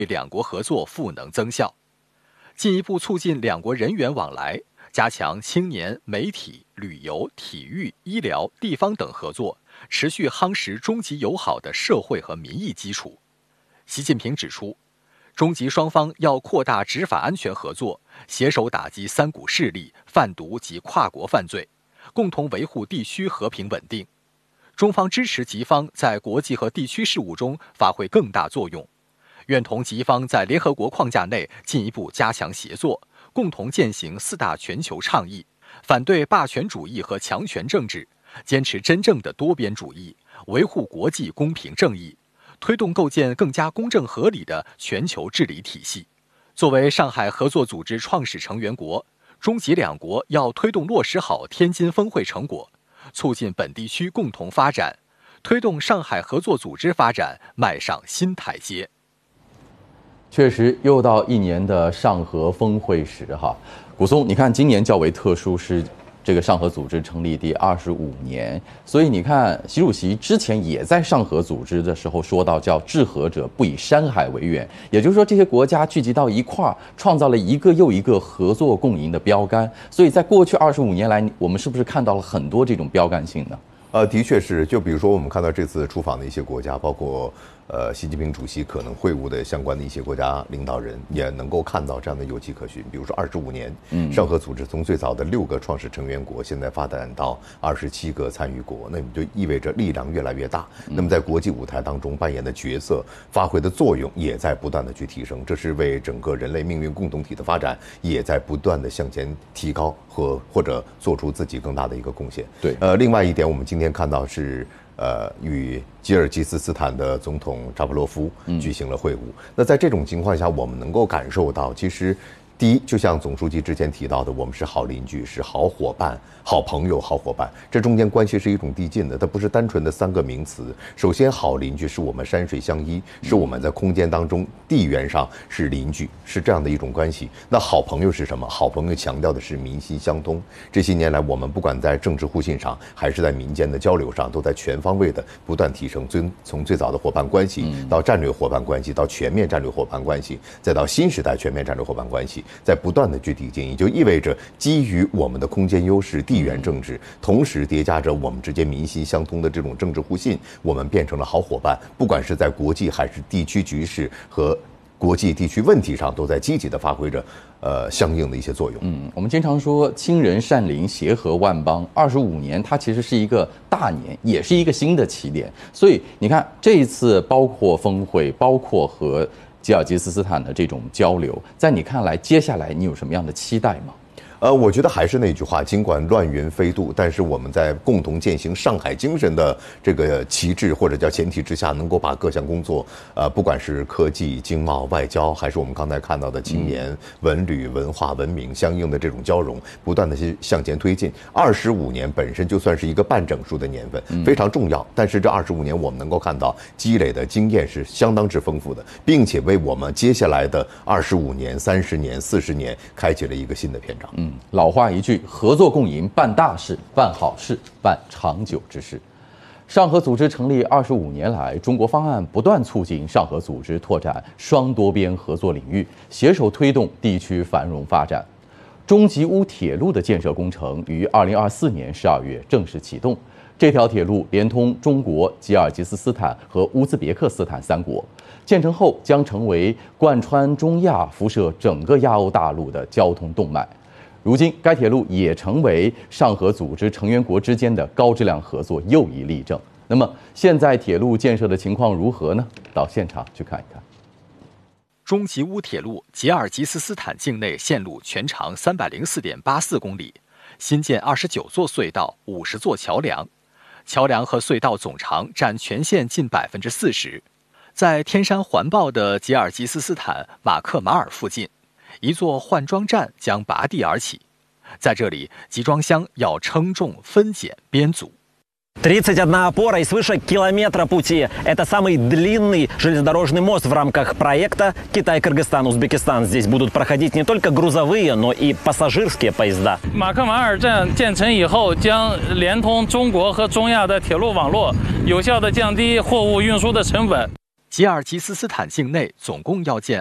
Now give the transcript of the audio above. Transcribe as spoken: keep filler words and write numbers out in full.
两国合作赋能增效，进一步促进两国人员往来，加强青年、媒体、旅游、体育、医疗、地方等合作，持续夯实中吉友好的社会和民意基础。习近平指出，中吉双方要扩大执法安全合作，携手打击三股势力、贩毒及跨国犯罪，共同维护地区和平稳定。中方支持吉方在国际和地区事务中发挥更大作用，愿同吉方在联合国框架内进一步加强协作，共同践行四大全球倡议，反对霸权主义和强权政治，坚持真正的多边主义，维护国际公平正义，推动构建更加公正合理的全球治理体系。作为上海合作组织创始成员国，中吉两国要推动落实好天津峰会成果，促进本地区共同发展，推动上海合作组织发展迈上新台阶。 确实，又到一年的上合峰会时哈，古松，你看今年较为特殊，是这个上合组织成立第二十五年，所以你看，习主席之前也在上合组织的时候说到，叫治和者不以山海为远，也就是说，这些国家聚集到一块儿，创造了一个又一个合作共赢的标杆。所以在过去二十五年来，我们是不是看到了很多这种标杆性呢？ 呃，的确是。就比如说，我们看到这次出访的一些国家，包括呃习近平主席可能会晤的相关的一些国家领导人，也能够看到这样的有迹可循。比如说，二十五年，嗯，上合组织从最早的六个创始成员国，现在发展到二十七个参与国，那么就意味着力量越来越大。那么在国际舞台当中扮演的角色、发挥的作用，也在不断的去提升。这是为整个人类命运共同体的发展，也在不断的向前提高和或者做出自己更大的一个贡献。 对， 呃，另外一点，我们今天看到是呃与吉尔吉斯斯坦的总统扎波罗夫举行了会晤。嗯、那在这种情况下，我们能够感受到，其实第一，就像总书记之前提到的，我们是好邻居，是好伙伴、好朋友、好伙伴。这中间关系是一种递进的，它不是单纯的三个名词。首先，好邻居是我们山水相依，是我们在空间当中、地缘上是邻居，是这样的一种关系。那好朋友是什么？好朋友强调的是民心相通。这些年来，我们不管在政治互信上，还是在民间的交流上，都在全方位的不断提升。最从最早的伙伴关系，到战略伙伴关系，到全面战略伙伴关系，再到新时代全面战略伙伴关系。在不断的去递进，也就意味着基于我们的空间优势、地缘政治，同时叠加着我们之间民心相通的这种政治互信，我们变成了好伙伴。不管是在国际还是地区局势和国际地区问题上，都在积极的发挥着呃相应的一些作用。 嗯，我们经常说亲仁善邻，协和万邦。二十五年，它其实是一个大年，也是一个新的起点。所以你看，这一次包括峰会，包括和吉尔吉斯斯坦的这种交流，在你看来，接下来你有什么样的期待吗？ 呃，我觉得还是那句话，尽管乱云飞渡，但是我们在共同践行上海精神的这个旗帜或者叫前提之下，能够把各项工作，呃，不管是科技、经贸、外交，还是我们刚才看到的青年、文旅、文化、文明相应的这种交融，不断的去向前推进。二十五年本身就算是一个半整数的年份，非常重要。但是这二十五年，我们能够看到积累的经验是相当之丰富的，并且为我们接下来的二十五年、三十年、四十年开启了一个新的篇章。 嗯。老话一句，合作共赢，办大事、办好事、办长久之事。上合组织成立二十五年来，中国方案不断促进上合组织拓展双多边合作领域，携手推动地区繁荣发展。中吉乌铁路的建设工程于二零二四年十二月正式启动。这条铁路连通中国、吉尔吉斯斯坦和乌兹别克斯坦三国，建成后将成为贯穿中亚、辐射整个亚欧大陆的交通动脉。如今，该铁路也成为上合组织成员国之间的高质量合作又一例证。那么，现在铁路建设的情况如何呢？到现场去看一看。 中吉乌铁路吉尔吉斯斯坦境内线路全长三百零四点八四公里，新建二十九座隧道、五十座桥梁，桥梁和隧道总长占全线近百分之四十。在天山环抱的吉尔吉斯斯坦马克马尔附近，一座换装站将拔地而起，在这里，集装箱要称重、分拣、编组。 тридцать одна опора и свыше километра пути. Это самый длинный железнодорожный мост в рамках проекта Китай-Кыргызстан-Узбекистан. Здесь будут проходить не только грузовые, но и пассажирские поезда. 马克马尔站建成以后，将连通中国和中亚的铁路网络，有效地降低货物运输的成本。 吉尔吉斯斯坦境内总共要建